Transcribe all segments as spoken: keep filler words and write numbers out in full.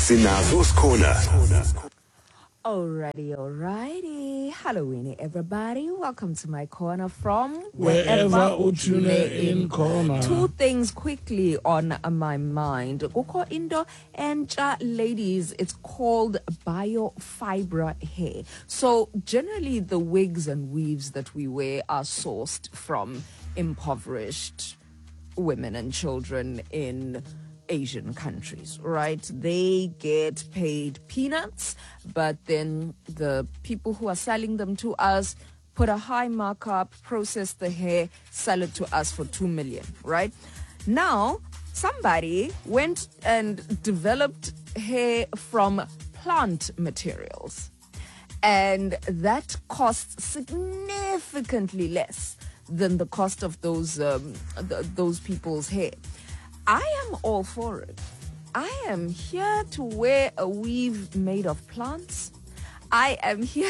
Sinazo's Corner. Alrighty, alrighty. Halloween, everybody. Welcome to my corner from wherever utune in corner. Two things quickly on my mind. Kukho into entsha, ladies, it's called biofibra hair. So generally the wigs and weaves that we wear are sourced from impoverished women and children in Asian countries, right? They get paid peanuts, but then the people who are selling them to us put a high markup, process the hair, sell it to us for two million, right? Now, somebody went and developed hair from plant materials, and that costs significantly less than the cost of those um, th- those people's hair. I am all for it. I am here to wear a weave made of plants. I am here.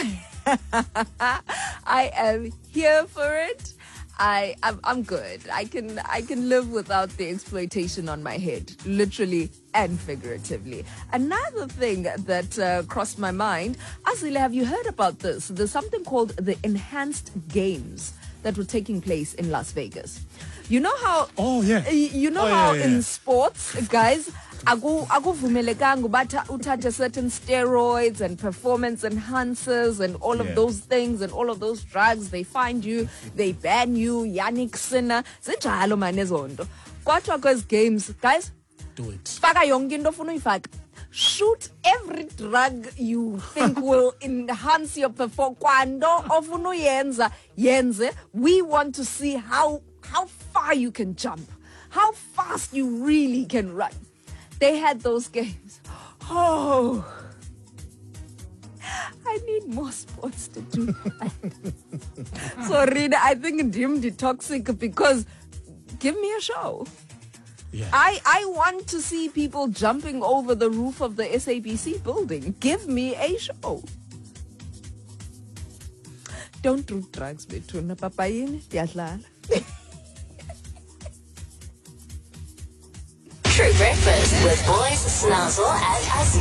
I am here for it. I I'm, I'm good. I can I can live without the exploitation on my head, literally and figuratively. Another thing that uh, crossed my mind, Azile, have you heard about this? There's something called the Enhanced Games that were taking place in Las Vegas. You know how? Oh yeah. You know oh, how yeah, yeah, in yeah. sports, guys, akuvumelekanga ubatha uthathe certain steroids and performance enhancers and all of Yeah. those things and all of those drugs. They find you, they ban you. Yannick Sinner, zinjalo manezondo. Kwathiwa kwezi games, guys. Do it. Faka yonke into ofuna uyifaka. Shoot every drug you think will enhance your performance. Kwando ofuna uyenza yenze. We want to see how how far you can jump, how fast you really can run. They had those games. Oh, I need more sports to do that. So Rina, I think I'm deemed toxic because give me a show. Yeah. I, I want to see people jumping over the roof of the S A B C building. Give me a show. Don't do drugs, Betuna Papayini. Diadlala. True Breakfast with Boys Snazzle and Azzy.